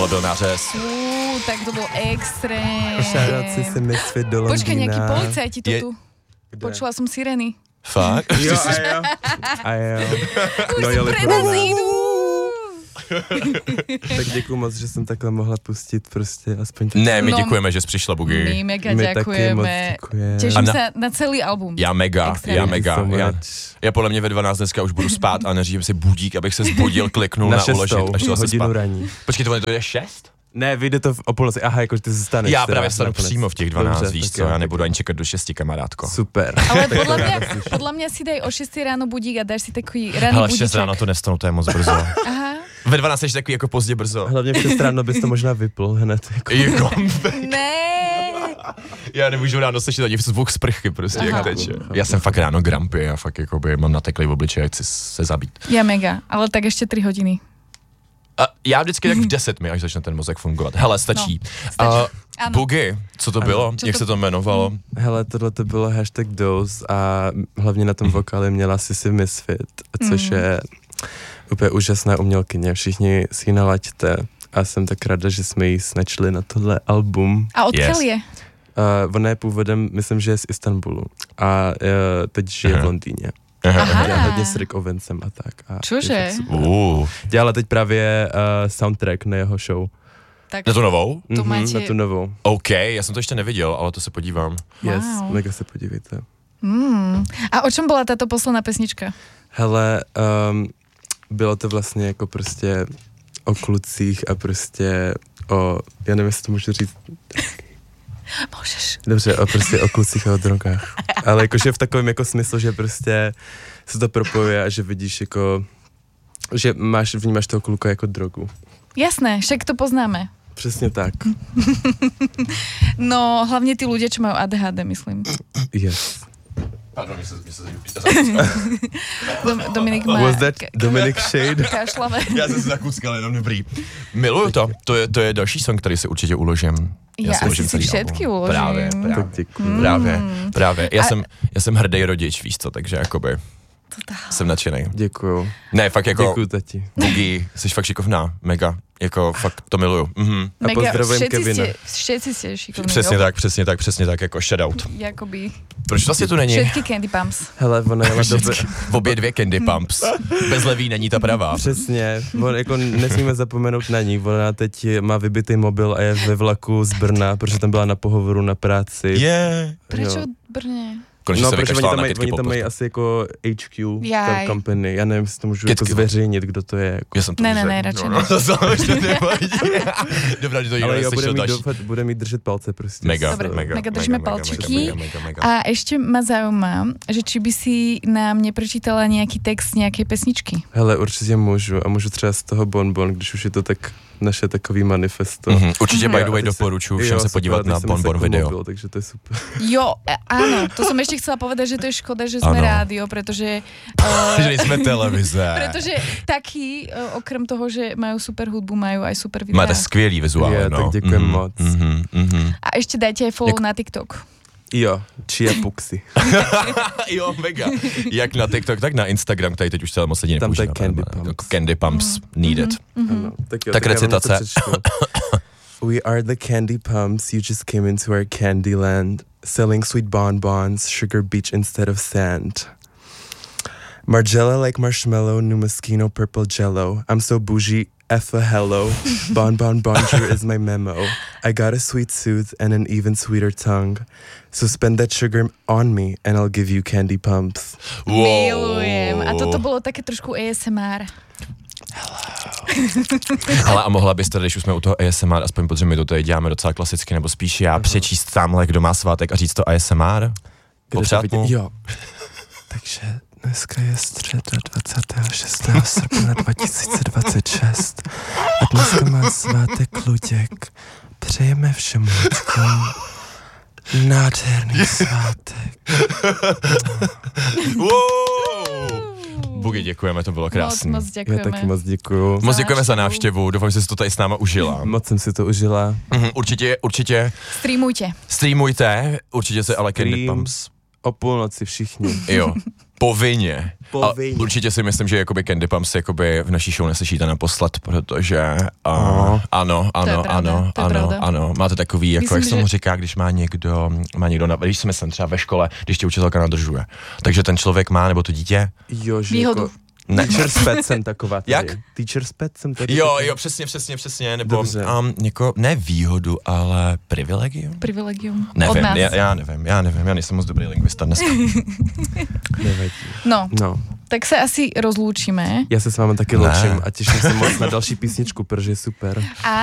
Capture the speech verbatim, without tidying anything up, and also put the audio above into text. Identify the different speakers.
Speaker 1: tohle byl nářez.
Speaker 2: Uuu, tak to byl extrém.
Speaker 3: Šároci si Misfit do Londýna.
Speaker 2: Počkej, nejakí policajti to
Speaker 1: Je...
Speaker 2: tu. Počula som sirény.
Speaker 1: Fakt?
Speaker 3: Jo, a jo. A jo.
Speaker 2: Už
Speaker 3: No,
Speaker 2: si
Speaker 3: jeli
Speaker 2: pre nás idú.
Speaker 3: Tak děkuju moc, že jsem takhle mohla pustit prostě aspoň tak.
Speaker 1: Ne, my
Speaker 2: No,
Speaker 1: děkujeme, že jsi přišla, Bugi.
Speaker 2: My mega
Speaker 3: My taky moc
Speaker 2: ďakujeme.
Speaker 3: děkujeme.
Speaker 2: Teším
Speaker 1: A na-
Speaker 2: sa na celý album.
Speaker 1: Já mega,
Speaker 2: Extrém.
Speaker 1: já mega.
Speaker 3: So
Speaker 1: Já,
Speaker 3: much.
Speaker 1: já podle mě ve dvanáct dneska už budu spát a neřídím si budík, abych se zbudil, kliknul na,
Speaker 3: Na
Speaker 1: na uložit
Speaker 3: šestou
Speaker 1: a šel se
Speaker 3: hodinu
Speaker 1: spát.
Speaker 3: raní.
Speaker 1: Počkej, to, to je šest?
Speaker 3: Ne, vyjde to v o půlnoci. Aha, jakože ty zůstaneš.
Speaker 1: Já
Speaker 3: teda
Speaker 1: právě stanu
Speaker 3: nakonec.
Speaker 1: přímo v těch dvanáct,
Speaker 3: Dobře,
Speaker 1: víš
Speaker 3: tak
Speaker 1: co,
Speaker 3: jo,
Speaker 1: já
Speaker 3: tak
Speaker 1: nebudu
Speaker 3: jo.
Speaker 1: ani čekat do šesti, kamarádko.
Speaker 3: Super.
Speaker 2: Ale podľa mňa, podľa mňa si daj o šiestej ráno budík a dáš si takový raný
Speaker 1: Hele,
Speaker 2: budíček.
Speaker 1: šest ráno to nestanu, to je moc brzo.
Speaker 2: Aha.
Speaker 1: Ve dvanáct jsi takový jako pozdě brzo.
Speaker 3: Hlavně v šest ráno bys to možná vypl hned. Jako.
Speaker 1: Jako,
Speaker 2: Ne.
Speaker 1: já nemůžu ráno slyšet ani zvuk sprchy prostě,
Speaker 2: Aha.
Speaker 1: jak teče. Já jsem fakt ráno grumpy a fakt jakoby mám nateklý v obličeji, chci se zabít.
Speaker 2: Ja mega, ale tak ešte tri hodiny.
Speaker 1: A já vždycky tak v deset mi, až začne ten mozek fungovat. Hele, stačí.
Speaker 2: No,
Speaker 1: Uh,
Speaker 2: Ano.
Speaker 1: Bugi, co to bylo?
Speaker 2: Co
Speaker 1: Jak
Speaker 2: to-
Speaker 1: se to jmenovalo?
Speaker 3: Hele, tohle to bylo hashtag Dose a hlavně na tom vokále měla Sissy Misfit, což
Speaker 2: Mm.
Speaker 3: je úplně úžasná umělkyně. Všichni si ji nalaďte a jsem tak ráda, že jsme ji snačili na tohle album.
Speaker 2: A odkiaľ
Speaker 1: Yes.
Speaker 2: je?
Speaker 3: Uh, ona je původem, myslím, že je z Istanbulu a uh, teď žije
Speaker 1: Aha.
Speaker 3: v Londýně.
Speaker 2: Aha.
Speaker 3: Dělá hodně s Rick Owensem a tak. A
Speaker 2: Čože?
Speaker 3: je fakt super.
Speaker 1: Uh,
Speaker 3: Dělala teď právě uh, soundtrack na jeho show.
Speaker 2: Tak
Speaker 1: na tu novou?
Speaker 2: To
Speaker 3: Mhm,
Speaker 2: máte-
Speaker 3: na tu novou.
Speaker 1: OK, já jsem to ještě neviděl, ale to se podívám.
Speaker 3: Yes,
Speaker 2: Wow.
Speaker 3: mega se podívejte.
Speaker 2: Mm. A o čom bola táto posledná pesnička?
Speaker 3: Hele, um, bylo to vlastně jako prostě o klucích a prostě o, já nevím, jestli to můžu říct,
Speaker 2: Môžeš.
Speaker 3: dobře, o prostě o klucích a o drogách. Ale jakože v takovém jako smyslu, že prostě se to propojuje a že vidíš jako, že máš, vnímáš toho kluka jako drogu.
Speaker 2: Jasné, však to poznáme.
Speaker 3: Přesně tak.
Speaker 2: No, hlavne tí ľudia, čo majú á dé há dé, myslím.
Speaker 3: Yes.
Speaker 1: Pardon, mě se, mě se
Speaker 2: Dom, Dominik má...
Speaker 3: Was that
Speaker 2: ka-
Speaker 3: Dominic Shade?
Speaker 2: Kašlave.
Speaker 1: Já jsem se zakuskal, jenom dobrý. Miluju to, to je, to je další song, který si určitě uložím.
Speaker 2: Já
Speaker 1: si
Speaker 2: asi
Speaker 1: uložím
Speaker 2: si
Speaker 1: celý
Speaker 2: všetky
Speaker 1: album.
Speaker 2: uložím.
Speaker 1: Právě, právě.
Speaker 3: Tak děkuju.
Speaker 1: Právě, právě. Já,
Speaker 2: A-
Speaker 1: jsem, já jsem hrdý rodič, víš co, takže jakoby jsem nadšenej.
Speaker 3: Děkuju.
Speaker 1: Ne, fakt jako
Speaker 3: Děkuju, tati.
Speaker 1: Bugi, jsi fakt šikovná, mega, jako fakt to miluju. Mhm.
Speaker 3: A pozdravujeme
Speaker 2: všetci
Speaker 3: Kevina.
Speaker 2: ste, všetci ste šikovní.
Speaker 1: Přesně
Speaker 2: jo?
Speaker 1: tak, přesně tak, přesně tak, jako shoutout.
Speaker 2: Jakoby.
Speaker 1: Proč vlastně tu není?
Speaker 2: Všetky Candy Pumps.
Speaker 3: Hele, ona jela do...
Speaker 1: V obě dvě Candy Pumps. Bez leví není ta pravá.
Speaker 3: Přesně, on, jako nesmíme zapomenout na ní, ona teď má vybitý mobil a je ve vlaku z Brna, protože tam byla na pohovoru na práci.
Speaker 1: Je. Yeah.
Speaker 2: Prečo
Speaker 3: Jo.
Speaker 2: Brně?
Speaker 1: Konečně
Speaker 3: No,
Speaker 1: se
Speaker 3: protože oni
Speaker 1: vykašlala
Speaker 3: tam
Speaker 1: na
Speaker 3: mají,
Speaker 1: kytky
Speaker 3: oni tam
Speaker 1: po
Speaker 3: mají
Speaker 1: postu.
Speaker 3: asi jako H Q,
Speaker 2: Jaj.
Speaker 3: ta company, já nevím, jestli to můžu jako
Speaker 1: Kytky.
Speaker 3: zveřejnit, kdo to je. Jako.
Speaker 1: Já jsem to
Speaker 2: Ne, ne,
Speaker 1: už
Speaker 2: ne,
Speaker 1: řekl.
Speaker 2: radši
Speaker 1: no, no, to už to nevadí. Dobrá, že to nikdo
Speaker 3: Ale jo, bude
Speaker 1: neslyšel
Speaker 3: mít,
Speaker 1: další.
Speaker 3: doufat, bude mít držet palce prostě.
Speaker 1: Mega,
Speaker 2: Dobre,
Speaker 1: mega,
Speaker 2: mega držíme
Speaker 1: mega,
Speaker 2: palčiky.
Speaker 1: mega, mega, mega, mega.
Speaker 2: A ešte ma zaujíma, že či by si nám neprečítala nejaký text nejakej pesničky.
Speaker 3: Hele, určitě můžu a můžu třeba z toho Bonbon, když už je to tak naše takový manifesto.
Speaker 1: Mhm, určitě
Speaker 2: Mhm.
Speaker 1: by the way
Speaker 3: A teď se-
Speaker 1: doporučuji všem
Speaker 3: jo,
Speaker 1: se
Speaker 3: super,
Speaker 1: podívat
Speaker 3: teď
Speaker 1: na
Speaker 3: jsem
Speaker 1: Bon Bon
Speaker 3: sekl
Speaker 1: video.
Speaker 3: mobil, takže to je super.
Speaker 2: Jo, e, áno, to som ešte chcela povedať, že to je škoda, že sme
Speaker 1: Áno.
Speaker 2: rádio, pretože... Uh,
Speaker 1: Že nejsme televize.
Speaker 2: pretože taký, uh, okrem toho, že majú super hudbu, majú aj super videá.
Speaker 1: Máte skvělý vizuál,
Speaker 3: Je,
Speaker 1: no.
Speaker 3: tak děkujem
Speaker 1: Mhm,
Speaker 3: moc.
Speaker 1: mhm, mhm.
Speaker 2: A ešte dajte aj follow
Speaker 1: Jak-
Speaker 2: na TikTok.
Speaker 3: Jo, Chia Puxy.
Speaker 1: Jo, mega. Jak na TikTok, tak na Instagram, tady teď už celé moc lidí
Speaker 3: Tam to je
Speaker 1: nepoužívá.
Speaker 3: Candy
Speaker 1: Jako
Speaker 3: Pumps.
Speaker 1: Candy Pumps needed.
Speaker 3: Ano, tak jo,
Speaker 1: Tak
Speaker 3: já vám něco
Speaker 1: recitace.
Speaker 3: přečtu. We are the Candy Pumps, you just came into our candy land, selling sweet bonbons, sugar beach instead of sand. Margiela like marshmallow, new Moschino purple jello. I'm so bougie, F a hello. Bon bon bonjour is my memo. I got a sweet tooth and an even sweeter tongue. So spend that sugar on me and I'll give you candy pumps.
Speaker 1: Wow.
Speaker 2: Milujem. A toto bolo také trošku á es em er.
Speaker 1: Ale a mohla byste, když už jsme u toho á es em er, aspoň protože my to tady děláme docela klasicky, nebo spíš já přečíst tamhle, kdo má svátek a říct to á es em er?
Speaker 3: Kde to
Speaker 1: Popřát
Speaker 3: vidět?
Speaker 1: mu?
Speaker 3: Jo. Takže dneska je středa dvacátého šestého srpna dva tisíce dvacet šest a dneska má svátek Luděk. Přejeme všem Luďkům nádherný svátek.
Speaker 1: Wow. Bugi, děkujeme, to bylo krásný.
Speaker 2: Moc, moc
Speaker 3: Já
Speaker 2: ďakujeme.
Speaker 3: taky moc děkuju.
Speaker 1: Moc
Speaker 2: za
Speaker 1: děkujeme za
Speaker 2: návštěvu.
Speaker 1: návštěvu, doufám, že jsi to tady s náma užila.
Speaker 3: Moc jsem si to užila.
Speaker 1: Mhm, určitě, určitě
Speaker 2: Streamujte.
Speaker 1: streamujte, určitě se ale Candy
Speaker 3: Stream.
Speaker 1: Pumps
Speaker 3: O půlnoci všichni.
Speaker 1: Jo, povinně.
Speaker 3: Povinně.
Speaker 1: A určitě si myslím, že jakoby Candy Pumps jakoby v naší show neslyšíte naposled, protože uh,
Speaker 3: Oh.
Speaker 1: ano,
Speaker 2: To je
Speaker 1: ano,
Speaker 2: pravda,
Speaker 1: ano,
Speaker 2: to je
Speaker 1: ano,
Speaker 2: pravda.
Speaker 1: ano. Máte takový, jako
Speaker 2: Myslím,
Speaker 1: jak se tomu
Speaker 2: že-
Speaker 1: říká, když má někdo, má někdo, na, když si myslím třeba ve škole, když tě učitelka nadržuje. Takže ten člověk má, nebo to dítě,
Speaker 3: Jo, že
Speaker 2: Výhodu.
Speaker 3: jako...
Speaker 1: ne.
Speaker 3: Teacher's pet jsem taková tady.
Speaker 1: Jak?
Speaker 3: Teacher's pet jsem tady.
Speaker 1: Jo,
Speaker 3: taková.
Speaker 1: jo, přesně, přesně, přesně, nebo
Speaker 3: Dobře.
Speaker 1: um, něko, ne výhodu, ale privilegium?
Speaker 2: Privilegium. Od
Speaker 1: Nevím,
Speaker 2: nás.
Speaker 1: já, já nevím, já nevím, já nejsem moc dobrý lingvista dneska.
Speaker 3: Nevadí.
Speaker 2: No,
Speaker 3: No,
Speaker 2: tak se asi rozlúčime.
Speaker 3: já se s vámi taky
Speaker 1: Ne.
Speaker 3: loučím a těším se moc na další písničku, protože je super.
Speaker 2: A